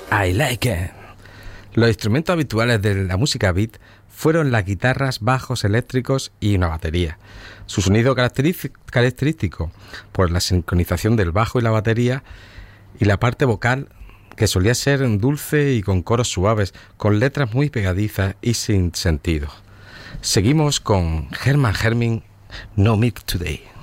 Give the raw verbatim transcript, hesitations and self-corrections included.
I like it. Los instrumentos habituales de la música beat fueron las guitarras, bajos eléctricos y una batería. Su sonido característico por la sincronización del bajo y la batería y la parte vocal, que solía ser dulce y con coros suaves, con letras muy pegadizas y sin sentido. Seguimos con Hermann Herming, No Milk Today.